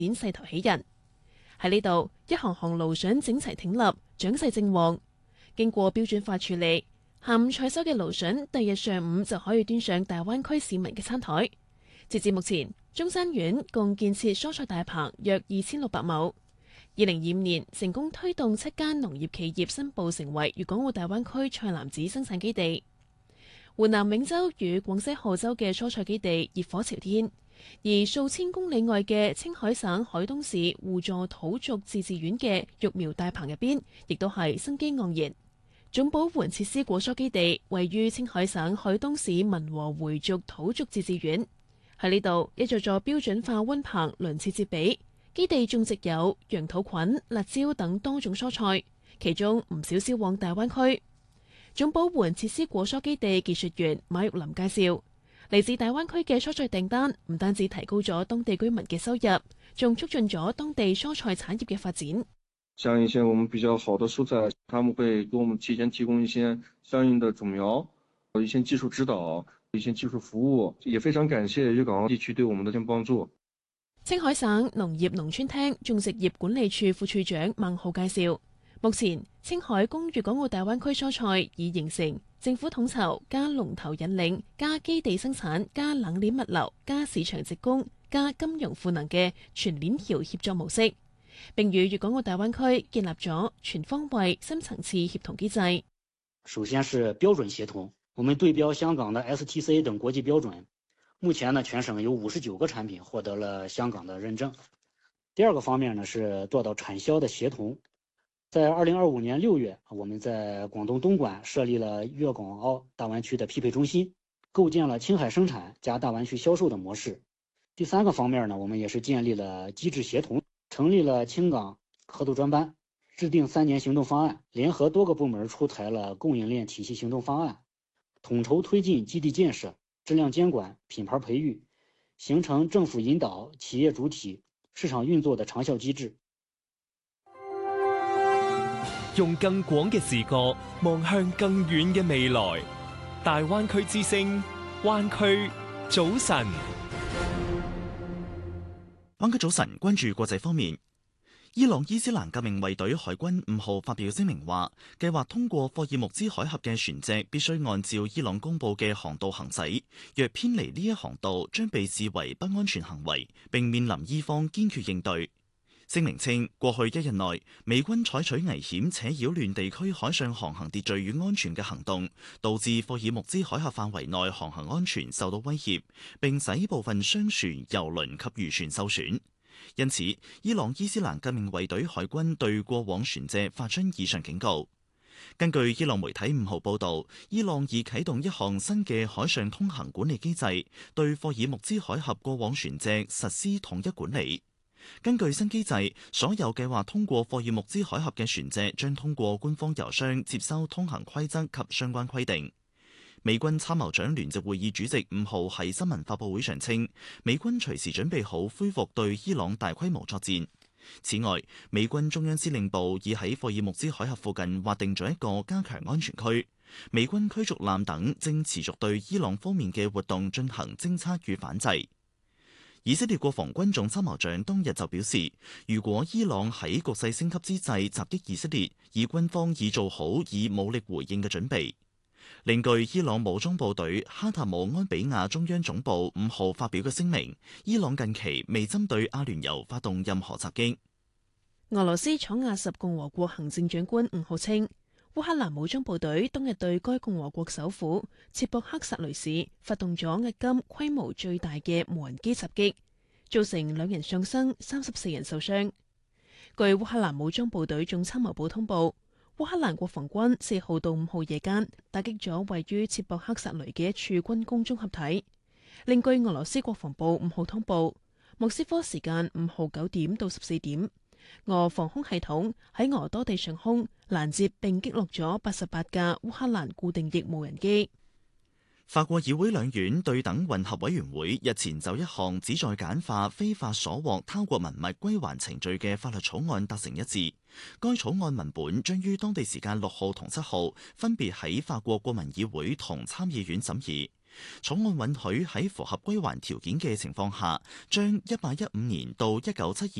展勢頭起人。喺呢度，一行行爐筍整齊挺立，長勢正旺。經過標準化處理，下午採收嘅爐筍，第日上午就可以端上大灣區市民嘅餐台。截至目前，中山縣共建設蔬菜大棚約2600畝。2025年成功推動7間農業企業申報成為粵港澳大灣區菜籃子生產基地。湖南永州與廣西賀州嘅蔬菜基地熱火朝天。而數千公里外嘅青海省海東市互助土族自治縣嘅育苗大棚入邊，亦都係生機盎然。總保援設施果蔬基地位於青海省海東市民和回族土族自治縣。喺呢度，一座座標準化溫棚鄰切接比，基地種植有楊土菌、辣椒等多種蔬菜，其中唔少銷往大灣區。總保援設施果蔬基地技術員馬玉林介紹。嚟自大灣區嘅蔬菜訂單，唔單止提高咗當地居民嘅收入，仲促進咗當地蔬菜產業嘅發展。 像一些我們比較好的蔬菜，他們會給我們提前提供一些相應的種苗、一些技術指導、一些技術服務，也非常感謝粵港澳地區對我們的幫助。 青海省農業農村廳種植業管理處副處長孟浩介紹，目前青海供粵港澳大灣區蔬菜已形成政府統籌加龍頭引領加基地生產加冷鏈物流加市場直供加金融賦能嘅全鏈條協作模式，並與粵港澳大灣區建立咗全方位深層次協同機制。 首先是標準協同，我們對標香港的 STC 等國際標準，目前呢全省有59個產品獲得了香港的認證。第二個方面呢是做到產銷的協同。在2025年6月，我們在廣東東莞設立了粵港澳大灣區的匹配中心，構建了青海生產加大灣區銷售的模式。第三個方面呢，我們也是建立了機制協同，成立了青港合作專班，制定3年行動方案，聯合多個部門出台了供應鏈體系行動方案，統籌推進基地建設、質量監管、品牌培育，形成政府引導、企業主體、市場運作的長效機制。 用更廣嘅視角望向更遠嘅未來，大灣區之聲，灣區早晨。 灣區早晨，關注國際方面，伊朗伊斯蘭革命衛隊海軍5號發表聲明話，計劃通過霍爾木茲海峽嘅船隻必須按照伊朗公佈嘅航道行駛，若偏離呢一航道，將被視為不安全行為，並面臨伊方堅決應對。聲明稱，過去1日內，美軍採取危險且擾亂地區海上航行秩序與安全嘅行動，導致霍爾木茲海峽範圍內航行安全受到威脅，並使部分商船、油輪及漁船受損。因此，伊朗伊斯蘭革命衛隊海軍對過往船隻發出以上警告。根據伊朗媒體5號報導，伊朗已啟動一項新嘅海上通行管理機制，對霍爾木茲海峽過往船隻實施統一管理。根據新機制，所有計劃通過霍爾木茲海峽嘅船隻將通過官方郵箱接收通行規則及相關規定。美軍參謀長聯席會議主席5號喺新聞發佈會上稱，美軍隨時準備好恢復對伊朗大規模作戰。此外，美軍中央司令部已喺霍爾木茲海峽附近劃定咗一個加強安全區，美軍驅逐艦等正持續對伊朗方面嘅活動進行偵測與反制。以色列國防軍總參謀長當日就表示，如果伊朗喺局勢升級之際襲擊以色列，以軍方已做好以武力回應嘅準備。另據伊朗武裝部隊哈塔姆安比亞中央總部5號發表嘅聲明，伊朗近期未針對阿聯酋發動任何襲擊。 俄羅斯闖亞什共和國行政長官5號稱，烏克蘭武裝部隊當日對該共和國首府切博克薩雷市發動咗迄今規模最大嘅無人機襲擊，造成2人喪生、34人受傷。據烏克蘭武裝部隊總參謀部通報，烏克蘭國防軍4號到5號夜間打擊咗位於切博克薩雷嘅一處軍工綜合體。另據俄羅斯國防部5號通報，莫斯科時間5號9點到14點，俄防空系統喺俄多地上空攔截並擊落咗88架烏克蘭固定翼無人機。 法國議會兩院對等混合委員會日前就一項旨在簡化非法所獲他國文物歸還程序嘅法律草案達成一致。該草案文本將於當地時間6號同7號分別喺法國國民議會同參議院審議。 草案允許喺符合歸還條件嘅情況下，將1815年到1972